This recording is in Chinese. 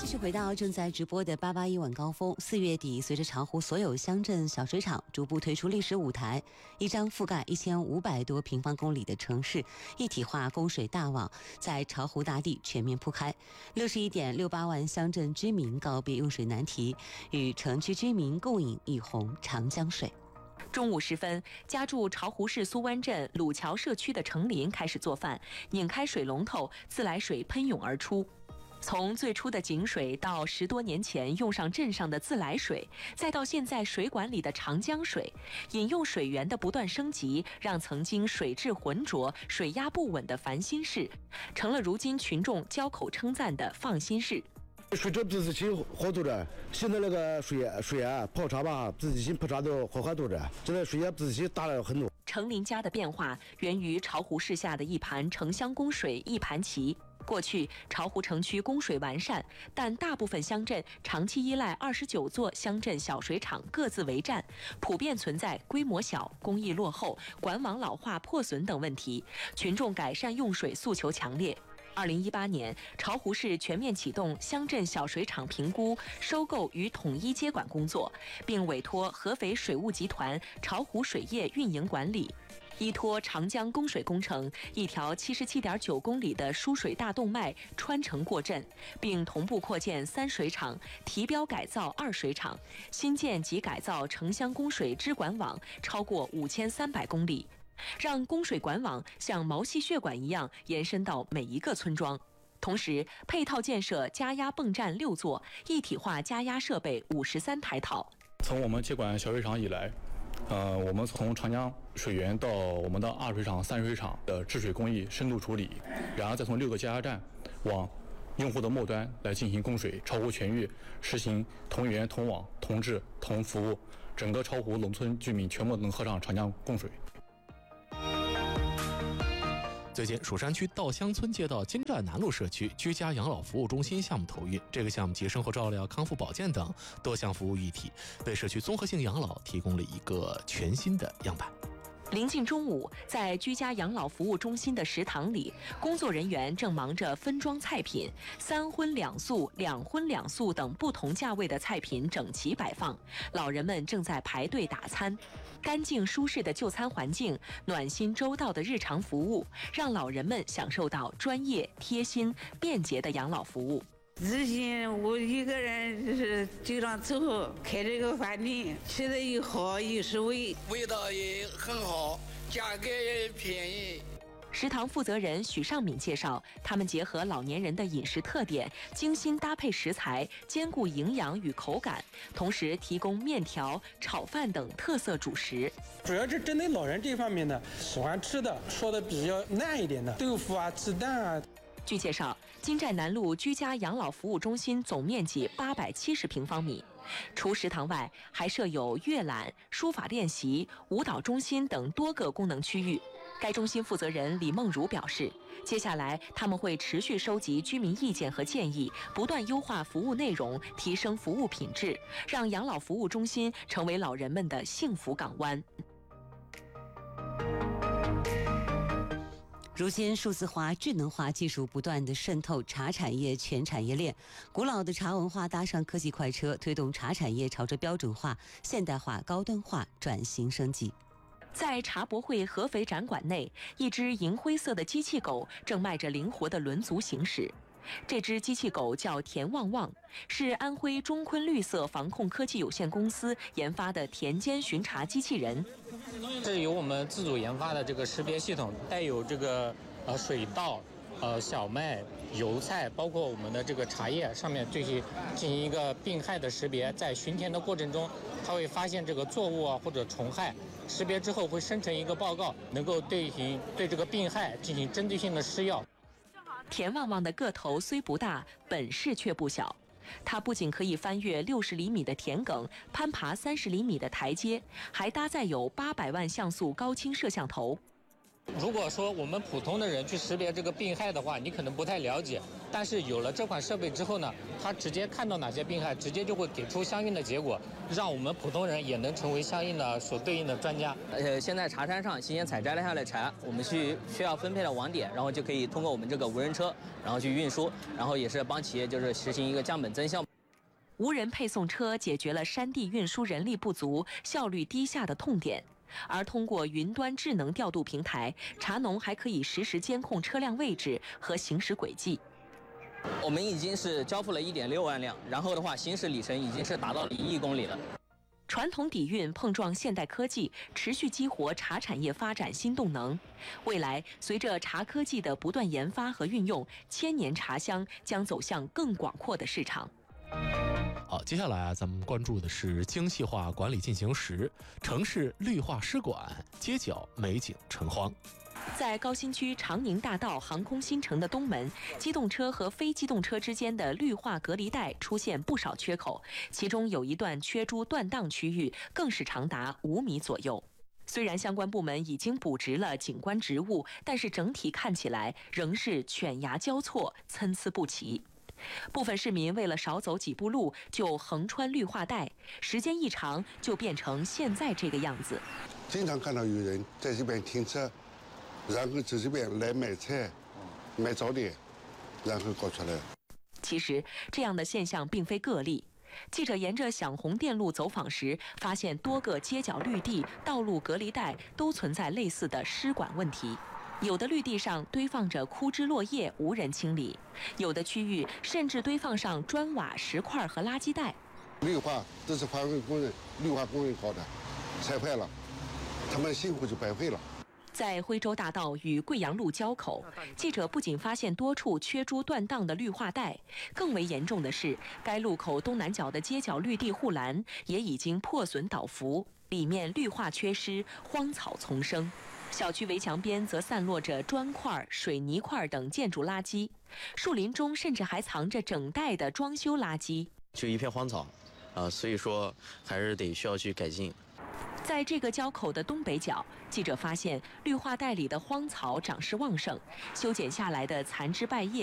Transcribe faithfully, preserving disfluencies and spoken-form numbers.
续回到正在直播的八八一晚高峰。四月底，随着巢湖所有乡镇小水厂逐步推出历史舞台，一张覆盖一千五百多平方公里的城市一体化供水大网在巢湖大地全面铺开。六十一点六八万乡镇居民告别用水难题，与城区居民共饮一泓长江水。 中午时分，家住巢湖市苏湾镇鲁桥社区的程林开始做饭，拧开水龙头，自来水喷涌而出。从最初的井水到十多年前用上镇上的自来水，再到现在水管里的长江水，饮用水源的不断升级，让曾经水质浑浊、水压不稳的烦心事，成了如今群众交口称赞的放心事。 水质自己去好多着，现在那个水水啊泡茶吧，自己去泡茶都好很多着，现在水也自己大了很多。 程林家的变化源于巢湖市下的一盘城乡供水一盘棋。过去巢湖城区供水完善，但大部分乡镇长期依赖二十九座乡镇小水厂各自为战，普遍存在规模小、工艺落后、管网老化破损等问题，群众改善用水诉求强烈。二零一八年，巢湖市全面启动乡镇小水厂评估、收购与统一接管工作，并委托合肥水务集团巢湖水业运营管理。依托长江供水工程，一条七十七点九公里的输水大动脉穿城过镇，并同步扩建三水厂，提标改造二水厂，新建及改造城乡供水支管网超过五千三百公里，让供水管网像毛细血管一样延伸到每一个村庄。同时，配套建设加压泵站六座，一体化加压设备五十三台套。 从我们接管小水厂以来，呃，我们从长江水源到我们的二水厂、三水厂的治水工艺深度处理，然后再从六个加压站往用户的末端来进行供水。巢湖全域实行同源、同网、同治、同服务，整个巢湖农村居民全部能喝上长江供水。 最近，蜀山区稻香村街道金寨南路社区居家养老服务中心项目投运，这个项目集生活照料、康复保健等多项服务一体，为社区综合性养老提供了一个全新的样板。 临近中午，在居家养老服务中心的食堂里，工作人员正忙着分装菜品，三荤两素、两荤两素等不同价位的菜品整齐摆放，老人们正在排队打餐。干净舒适的就餐环境，暖心周到的日常服务，让老人们享受到专业、贴心、便捷的养老服务。 之前我一个人就是就让伺候开这个饭店，吃的又好又实惠， 味道也很好，价格也便宜。 食堂负责人许尚敏介绍，他们结合老年人的饮食特点，精心搭配食材，兼顾营养与口感，同时提供面条、炒饭等特色主食。 主要是针对老人这方面的，喜欢吃的说的比较烂一点的豆腐啊、鸡蛋啊。 据介绍，金寨南路居家养老服务中心总面积八百七十平方米，除食堂外，还设有阅览、书法练习、舞蹈中心等多个功能区域。该中心负责人李梦如表示，接下来他们会持续收集居民意见和建议，不断优化服务内容，提升服务品质，让养老服务中心成为老人们的幸福港湾。 如今，数字化、智能化技术不断地渗透茶产业全产业链，古老的茶文化搭上科技快车，推动茶产业朝着标准化、现代化、高端化转型升级。 在茶博会合肥展馆内，一只银灰色的机器狗正迈着灵活的轮足行驶。这只机器狗叫田旺旺，是安徽中坤绿色防控科技有限公司研发的田间巡查机器人。 这是由我们自主研发的这个识别系统，带有这个呃水稻、呃小麦、油菜，包括我们的这个茶叶上面进行进行一个病害的识别。在巡田的过程中，它会发现这个作物啊或者虫害，识别之后会生成一个报告，能够对行对这个病害进行针对性的施药。 田旺旺的个头虽不大，本事却不小。它不仅可以翻越六十厘米的田埂，攀爬三十厘米的台阶，还搭载有八百万像素高清摄像头。 如果说我们普通的人去识别这个病害的话，你可能不太了解。但是有了这款设备之后呢，它直接看到哪些病害，直接就会给出相应的结果，让我们普通人也能成为相应的所对应的专家。 呃，现在茶山上新鲜采摘了下来茶，我们去需要分配的网点，然后就可以通过我们这个无人车，然后去运输，然后也是帮企业就是实行一个降本增效。 无人配送车解决了山地运输人力不足、效率低下的痛点。而通过云端智能调度平台，茶农还可以实时监控车辆位置和行驶轨迹。 我们已经是交付了一点六万辆，然后的话，行驶里程已经是达到了一亿公里了。 传统底蕴碰撞现代科技，持续激活茶产业发展新动能。未来，随着茶科技的不断研发和运用，千年茶香将走向更广阔的市场。 好，接下来啊，咱们关注的是精细化管理进行时，城市绿化失管，街角美景晨荒。 在高新区长宁大道航空新城的东门，机动车和非机动车之间的绿化隔离带出现不少缺口，其中有一段缺株断档区域更是长达五米左右。虽然相关部门已经补植了景观植物，但是整体看起来仍是犬牙交错、参差不齐。部分市民为了少走几步路，就横穿绿化带，时间一长就变成现在这个样子。 经常看到有人在这边停车，然后在这边来买菜、买早点，然后搞出来。 其实这样的现象并非个例。记者沿着响红电路走访时，发现多个街角绿地、道路隔离带都存在类似的失管问题。有的绿地上堆放着枯枝落叶，无人清理；有的区域甚至堆放上砖瓦、石块和垃圾袋。 绿化都是环卫工人、绿化工人搞的，踩坏了，他们辛苦就白费了。 在徽州大道与贵阳路交口，记者不仅发现多处缺株断档的绿化带，更为严重的是，该路口东南角的街角绿地护栏也已经破损倒伏，里面绿化缺失，荒草丛生。小区围墙边则散落着砖块、水泥块等建筑垃圾，树林中甚至还藏着整袋的装修垃圾， 就一片荒草，啊、呃，所以说还是得需要去改进。 在这个交口的东北角，记者发现绿化带里的荒草长势旺盛，修剪下来的残枝败叶